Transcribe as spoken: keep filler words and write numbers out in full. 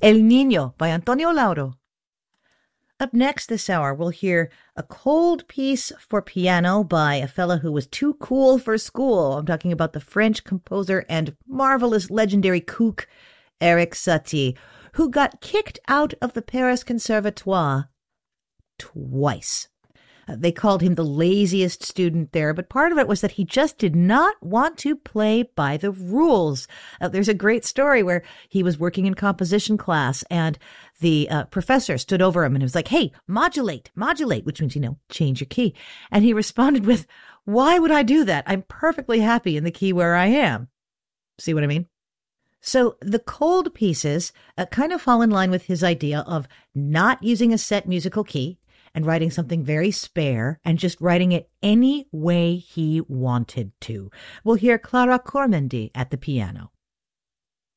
El Niño by Antonio Lauro. Up next this hour, we'll hear a cold piece for piano by a fellow who was too cool for school. I'm talking about the French composer and marvelous legendary kook, Erik Satie, who got kicked out of the Paris Conservatoire twice. Uh, they called him the laziest student there, but part of it was that he just did not want to play by the rules. Uh, there's a great story where he was working in composition class and the uh, professor stood over him and was like, hey, modulate, modulate, which means, you know, change your key. And he responded with, why would I do that? I'm perfectly happy in the key where I am. See what I mean? So the cold pieces uh, kind of fall in line with his idea of not using a set musical key and writing something very spare and just writing it any way he wanted to. We'll hear Clara Cormendi at the piano.